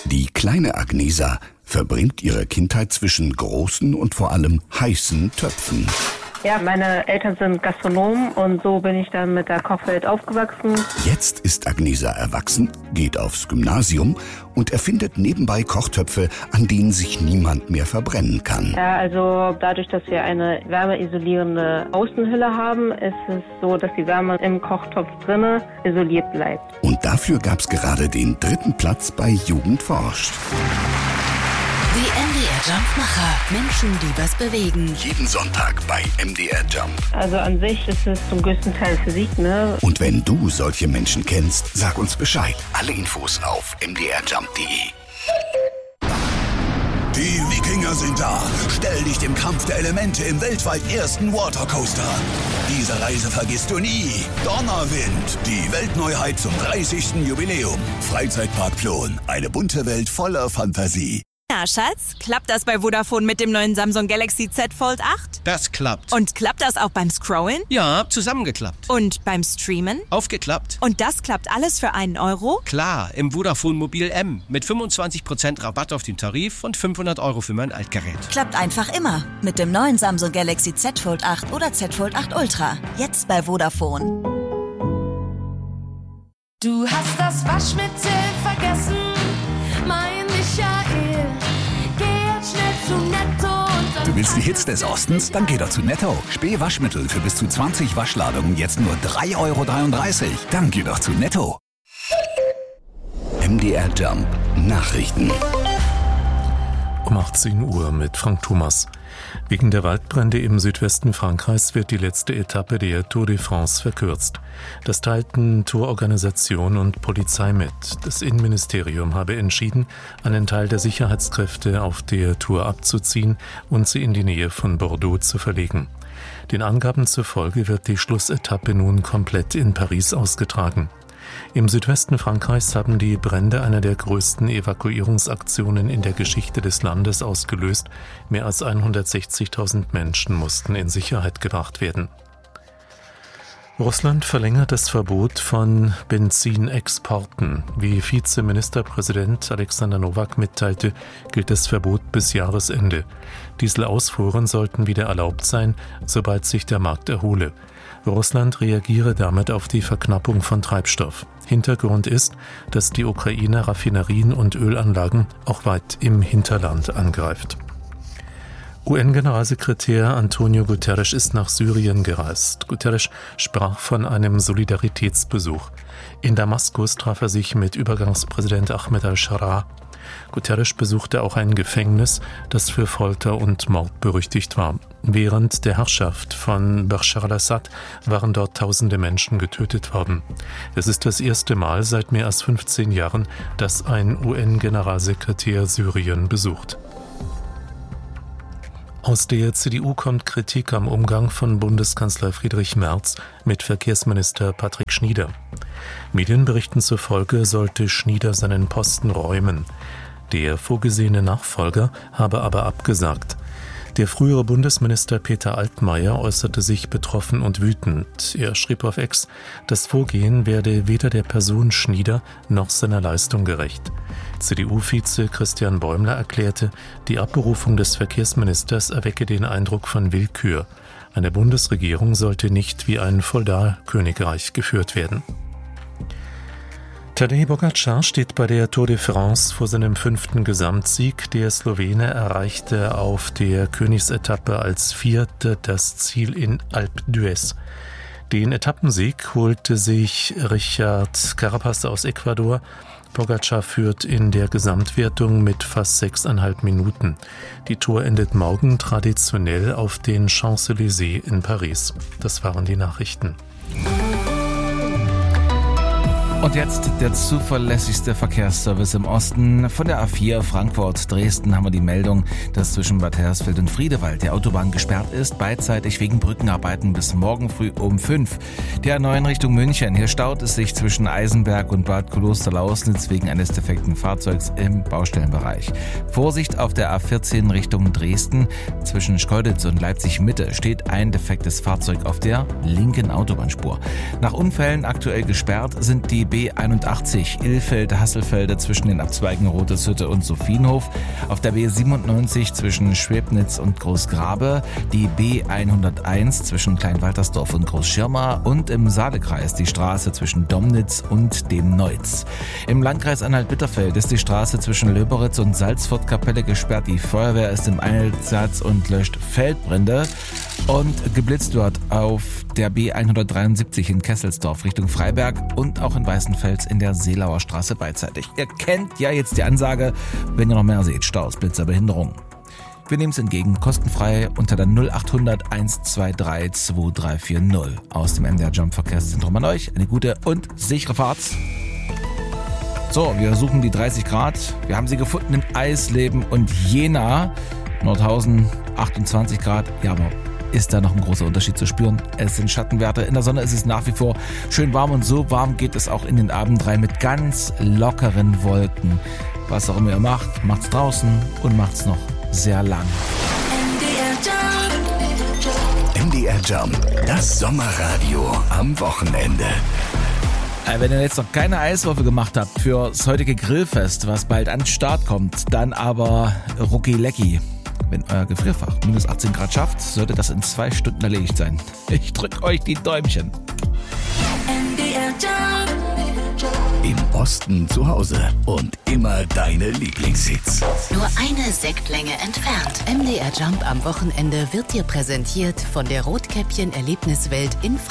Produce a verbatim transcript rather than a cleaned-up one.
Die kleine Agnesa verbringt ihre Kindheit zwischen großen und vor allem heißen Töpfen. Ja, meine Eltern sind Gastronomen und so bin ich dann mit der Kochwelt aufgewachsen. Jetzt ist Agnesa erwachsen, geht aufs Gymnasium und erfindet nebenbei Kochtöpfe, an denen sich niemand mehr verbrennen kann. Ja, also dadurch, dass wir eine wärmeisolierende Außenhülle haben, ist es so, dass die Wärme im Kochtopf drinne isoliert bleibt. Und dafür gab es gerade den dritten Platz bei Jugend forscht. Die M D R-Jump-Macher. Menschen, die was bewegen. Jeden Sonntag bei M D R Jump. Also an sich ist es zum größten Teil Physik, ne? Und wenn du solche Menschen kennst, sag uns Bescheid. Alle Infos auf m d r jump punkt d e. Die Wikinger sind da. Stell dich dem Kampf der Elemente im weltweit ersten Watercoaster. Diese Reise vergisst du nie. Donnerwind, die Weltneuheit zum dreißigsten Jubiläum. Freizeitpark Plon, eine bunte Welt voller Fantasie. Ja, Schatz, klappt das bei Vodafone mit dem neuen Samsung Galaxy Z Fold acht? Das klappt. Und klappt das auch beim Scrollen? Ja, zusammengeklappt. Und beim Streamen? Aufgeklappt. Und das klappt alles für einen Euro? Klar, im Vodafone Mobil M mit fünfundzwanzig Prozent Rabatt auf den Tarif und fünfhundert Euro für mein Altgerät. Klappt einfach immer mit dem neuen Samsung Galaxy Z Fold acht oder Z Fold acht Ultra. Jetzt bei Vodafone. Du hast das Waschmittel vergessen, mein Michael. Geh jetzt schnell zu Netto und dann... Du willst die Hits des Ostens? Dann geh doch zu Netto. Spee-Waschmittel für bis zu zwanzig Waschladungen jetzt nur drei Euro dreiunddreißig. Dann geh doch zu Netto. M D R Jump Nachrichten. Um achtzehn Uhr mit Frank Thomas. Wegen der Waldbrände im Südwesten Frankreichs wird die letzte Etappe der Tour de France verkürzt. Das teilten Tourorganisation und Polizei mit. Das Innenministerium habe entschieden, einen Teil der Sicherheitskräfte auf der Tour abzuziehen und sie in die Nähe von Bordeaux zu verlegen. Den Angaben zufolge wird die Schlussetappe nun komplett in Paris ausgetragen. Im Südwesten Frankreichs haben die Brände eine der größten Evakuierungsaktionen in der Geschichte des Landes ausgelöst. Mehr als hundertsechzigtausend Menschen mussten in Sicherheit gebracht werden. Russland verlängert das Verbot von Benzinexporten. Wie Vizeministerpräsident Alexander Nowak mitteilte, gilt das Verbot bis Jahresende. Dieselausfuhren sollten wieder erlaubt sein, sobald sich der Markt erhole. Russland reagiere damit auf die Verknappung von Treibstoff. Hintergrund ist, dass die Ukraine Raffinerien und Ölanlagen auch weit im Hinterland angreift. U N-Generalsekretär Antonio Guterres ist nach Syrien gereist. Guterres sprach von einem Solidaritätsbesuch. In Damaskus traf er sich mit Übergangspräsident Ahmed al-Sharaa. Guterres besuchte auch ein Gefängnis, das für Folter und Mord berüchtigt war. Während der Herrschaft von Bashar al-Assad waren dort tausende Menschen getötet worden. Es ist das erste Mal seit mehr als fünfzehn Jahren, dass ein U N-Generalsekretär Syrien besucht. Aus der C D U kommt Kritik am Umgang von Bundeskanzler Friedrich Merz mit Verkehrsminister Patrick Schnieder. Medienberichten zufolge sollte Schnieder seinen Posten räumen. Der vorgesehene Nachfolger habe aber abgesagt. Der frühere Bundesminister Peter Altmaier äußerte sich betroffen und wütend. Er schrieb auf X, das Vorgehen werde weder der Person Schnieder noch seiner Leistung gerecht. C D U-Vize Christian Bäumler erklärte, die Abberufung des Verkehrsministers erwecke den Eindruck von Willkür. Eine Bundesregierung sollte nicht wie ein Feudalkönigreich geführt werden. Tadej Pogačar steht bei der Tour de France vor seinem fünften Gesamtsieg. Der Slowene erreichte auf der Königsetappe als Vierter das Ziel in Alpe d'Huez. Den Etappensieg holte sich Richard Carapaz aus Ecuador. Pogačar führt in der Gesamtwertung mit fast sechseinhalb Minuten. Die Tour endet morgen traditionell auf den Champs-Élysées in Paris. Das waren die Nachrichten. Und jetzt der zuverlässigste Verkehrsservice im Osten. Von der A vier Frankfurt-Dresden haben wir die Meldung, dass zwischen Bad Hersfeld und Friedewald die Autobahn gesperrt ist, beidseitig wegen Brückenarbeiten bis morgen früh um fünf. Die A neun Richtung München. Hier staut es sich zwischen Eisenberg und Bad Klosterlausnitz wegen eines defekten Fahrzeugs im Baustellenbereich. Vorsicht auf der A vierzehn Richtung Dresden. Zwischen Schkeuditz und Leipzig-Mitte steht ein defektes Fahrzeug auf der linken Autobahnspur. Nach Unfällen aktuell gesperrt sind die B einundachtzig Ilfeld-Hasselfelde zwischen den Abzweigen Roteshütte und Sophienhof, auf der B siebenundneunzig zwischen Schwebnitz und Großgrabe, die B hunderteins zwischen Kleinwaltersdorf und Großschirma und im Saalekreis die Straße zwischen Domnitz und dem Neutz. Im Landkreis Anhalt-Bitterfeld ist die Straße zwischen Löberitz und Salzfurt-Kapelle gesperrt. Die Feuerwehr ist im Einsatz und löscht Feldbrände. Und geblitzt wird auf der B hundertdreiundsiebzig in Kesselsdorf Richtung Freiberg und auch in Weißenfels in der Seelauer Straße beidseitig. Ihr kennt ja jetzt die Ansage, wenn ihr noch mehr seht, Staus, Blitzer, Behinderung. Wir nehmen es entgegen, kostenfrei unter der null achthundert eins zwei drei zwei drei vier null. Aus dem M D R Jump Verkehrszentrum an euch. Eine gute und sichere Fahrt. So, wir suchen die dreißig Grad. Wir haben sie gefunden in Eisleben und Jena. Nordhausen achtundzwanzig Grad. Ja, aber ist da noch ein großer Unterschied zu spüren? Es sind Schattenwerte. In der Sonne ist es nach wie vor schön warm und so warm geht es auch in den Abend rein mit ganz lockeren Wolken. Was auch immer ihr macht, macht's draußen und macht's noch sehr lang. M D R Jump, das Sommerradio am Wochenende. Wenn ihr jetzt noch keine Eiswürfel gemacht habt für das heutige Grillfest, was bald an den Start kommt, dann aber Rucki Lecki. Wenn euer Gefrierfach minus achtzehn Grad schafft, sollte das in zwei Stunden erledigt sein. Ich drück euch die Däumchen. Im Osten zu Hause und immer deine Lieblingshits. Nur eine Sektlänge entfernt. M D R Jump am Wochenende wird dir präsentiert von der Rotkäppchen Erlebniswelt in